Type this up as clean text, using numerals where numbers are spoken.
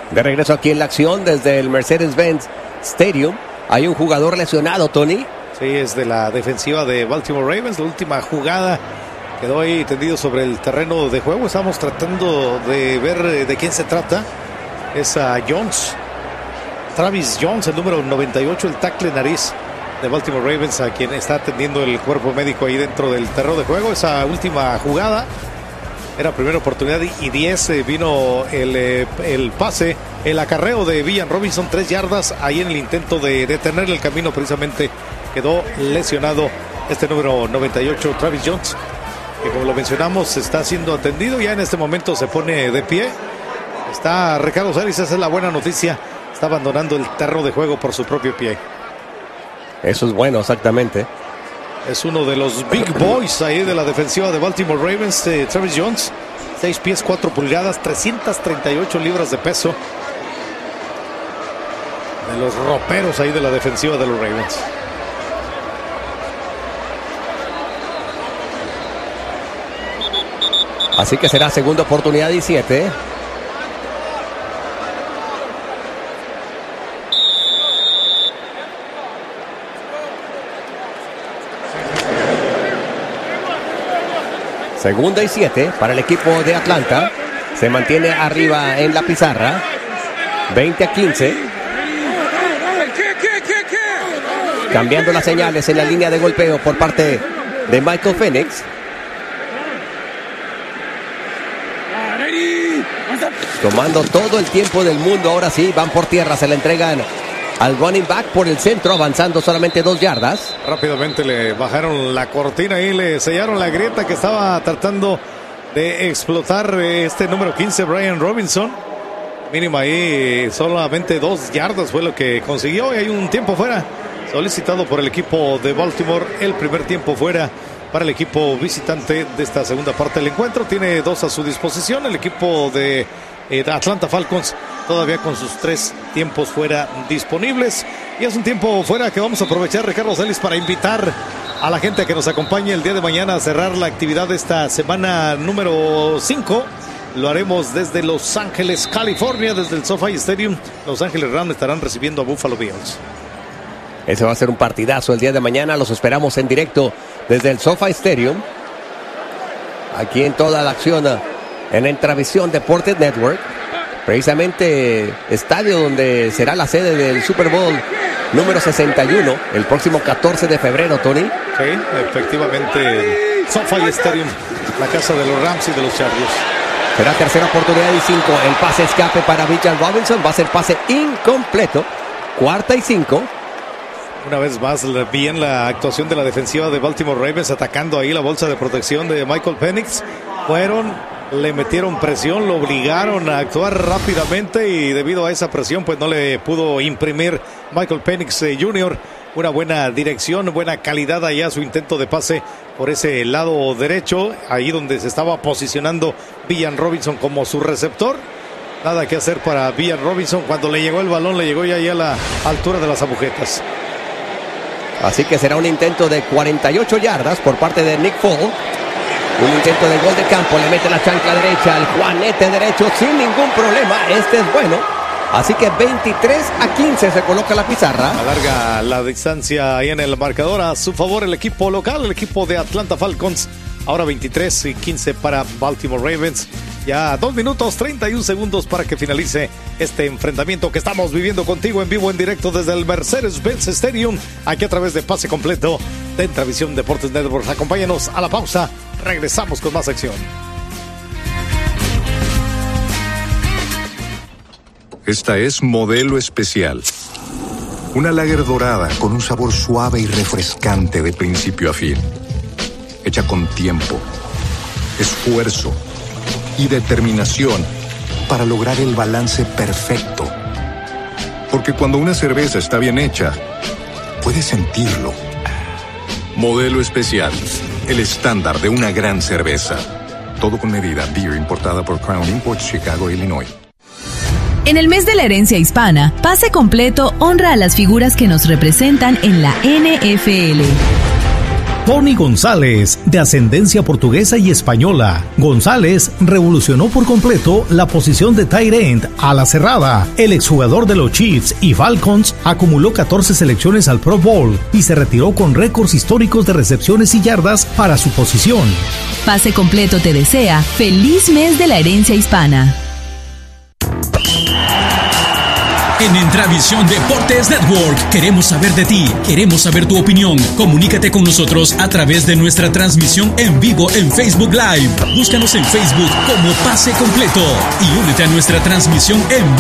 De regreso aquí en la acción desde el Mercedes-Benz Stadium. Hay un jugador lesionado, Tony. Sí, es de la defensiva de Baltimore Ravens. La última jugada quedó ahí tendido sobre el terreno de juego. Estamos tratando de ver de quién se trata. Es a Jones. Travis Jones, el número 98, el tackle nariz de Baltimore Ravens, a quien está atendiendo el cuerpo médico ahí dentro del terreno de juego. Esa última jugada era primera oportunidad y 10. Vino el pase, el acarreo de Villan Robinson, 3 yardas. Ahí en el intento de detener el camino, precisamente quedó lesionado este número 98, Travis Jones, que como lo mencionamos está siendo atendido. Ya en este momento se pone de pie. Está Ricardo Celis, esa es la buena noticia. Está abandonando el terreno de juego por su propio pie. Eso es bueno, exactamente. Es uno de los big boys ahí de la defensiva de Baltimore Ravens, Travis Jones. 6 pies, 4 pulgadas, 338 libras de peso. De los roperos ahí de la defensiva de los Ravens. Así que será segunda oportunidad y 7. Segunda y 7 para el equipo de Atlanta. Se mantiene arriba en la pizarra. 20-15. Cambiando las señales en la línea de golpeo por parte de Michael Penix. Tomando todo el tiempo del mundo. Ahora sí, van por tierra. Se la entregan al running back por el centro, avanzando solamente 2 yardas. Rápidamente le bajaron la cortina y le sellaron la grieta que estaba tratando de explotar este número 15, Brian Robinson. Mínimo ahí, solamente 2 yardas fue lo que consiguió. Y hay un tiempo fuera solicitado por el equipo de Baltimore. El primer tiempo fuera para el equipo visitante de esta segunda parte del encuentro. Tiene 2 a su disposición. El equipo de Atlanta Falcons todavía con sus 3 tiempos fuera disponibles. Y es un tiempo fuera que vamos a aprovechar, Ricardo Celis, para invitar a la gente a que nos acompañe el día de mañana a cerrar la actividad de esta semana número 5. Lo haremos desde Los Ángeles, California, desde el SoFi Stadium. Los Ángeles Rams estarán recibiendo a Buffalo Bills. Ese va a ser un partidazo el día de mañana. Los esperamos en directo desde el SoFi Stadium. Aquí en toda la acción en Entravisión Deportes Network. Precisamente estadio donde será la sede del Super Bowl número 61 el próximo 14 de febrero, Tony. Sí, efectivamente, SoFi Stadium, la casa de los Rams y de los Chargers. Será tercera oportunidad y 5. El pase escape para Villan Robinson. Va a ser pase incompleto. 4ª y 5. Una vez más, bien la actuación de la defensiva de Baltimore Ravens, atacando ahí la bolsa de protección de Michael Penix. Le metieron presión, lo obligaron a actuar rápidamente y debido a esa presión pues no le pudo imprimir Michael Penix Jr. una buena dirección, buena calidad allá a su intento de pase por ese lado derecho, ahí donde se estaba posicionando Villan Robinson como su receptor. Nada que hacer para Villan Robinson. Cuando le llegó el balón, le llegó ya a la altura de las agujetas. Así que será un intento de 48 yardas por parte de Nick Foles. Un intento de gol de campo, le mete la chancla derecha al juanete derecho sin ningún problema. Este es bueno. Así que 23-15 se coloca la pizarra. Alarga la distancia ahí en el marcador a su favor el equipo local, el equipo de Atlanta Falcons. Ahora 23-15 para Baltimore Ravens. Ya 2 minutos 31 segundos para que finalice este enfrentamiento que estamos viviendo contigo en vivo, en directo desde el Mercedes-Benz Stadium, aquí a través de Pase Completo de Entravisión Deportes Network. Acompáñanos a la pausa. Regresamos con más acción. Esta es Modelo Especial. Una lager dorada con un sabor suave y refrescante de principio a fin. Hecha con tiempo, esfuerzo y determinación para lograr el balance perfecto. Porque cuando una cerveza está bien hecha, puedes sentirlo. Modelo Especial, el estándar de una gran cerveza. Todo con medida. Beer importada por Crown Imports, Chicago, Illinois. En el mes de la herencia hispana, Pase Completo honra a las figuras que nos representan en la NFL. Tony González, de ascendencia portuguesa y española. González revolucionó por completo la posición de tight end a la cerrada. El exjugador de los Chiefs y Falcons acumuló 14 selecciones al Pro Bowl y se retiró con récords históricos de recepciones y yardas para su posición. Pase Completo te desea feliz mes de la herencia hispana. En Entravisión Deportes Network queremos saber de ti, queremos saber tu opinión. Comunícate con nosotros a través de nuestra transmisión en vivo en Facebook Live. Búscanos en Facebook como Pase Completo y únete a nuestra transmisión en vivo